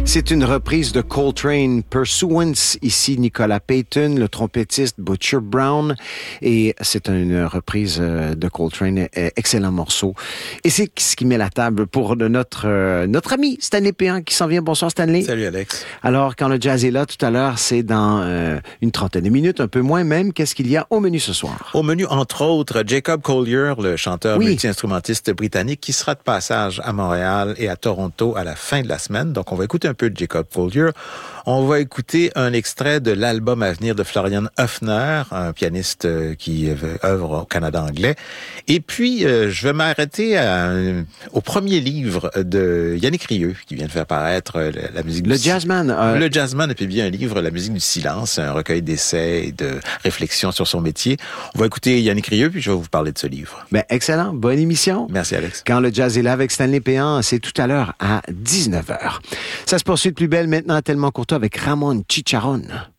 C'est une reprise de Coltrane Pursuance. Ici, Nicolas Payton, le trompettiste Butcher Brown. Et c'est une reprise de Coltrane. Excellent morceau. Et c'est ce qui met la table pour notre ami Stanley Péan qui s'en vient. Bonsoir Stanley. Salut Alex. Alors, quand le jazz est là tout à l'heure, c'est dans une trentaine de minutes, un peu moins même. Qu'est-ce qu'il y a au menu ce soir? Au menu, entre autres, Jacob Collier, le chanteur multi-instrumentiste britannique qui sera de passage à Montréal et à Toronto à la fin de la semaine. Donc, on va écouter un peu de Jacob Collier. On va écouter un extrait de l'album à venir de Florian Höfner, un pianiste qui œuvre au Canada anglais. Et puis, je vais m'arrêter au premier livre de Yannick Rieu, qui vient de faire paraître la musique Le Jazzman. Le Jazzman, et puis bien un livre, La musique du silence, un recueil d'essais et de réflexions sur son métier. On va écouter Yannick Rieu, puis je vais vous parler de ce livre. Ben, excellent. Bonne émission. Merci, Alex. Quand le jazz est là avec Stanley Péan, c'est tout à l'heure à 19h. Ça se poursuit de plus belle maintenant, tellement courtois avec Ramon Chicharron.